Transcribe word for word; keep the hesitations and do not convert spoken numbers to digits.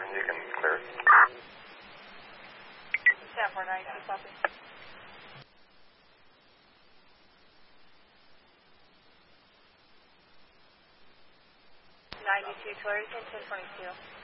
You can clear it. Stanford ninety-two, copy. ninety-two, clear to ten twenty-two.